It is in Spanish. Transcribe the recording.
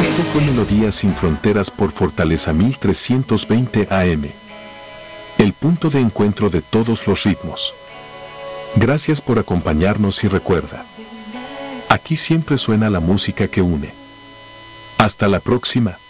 Esto fue Melodías sin Fronteras por Fortaleza 1320 AM. El punto de encuentro de todos los ritmos. Gracias por acompañarnos y recuerda, aquí siempre suena la música que une. Hasta la próxima.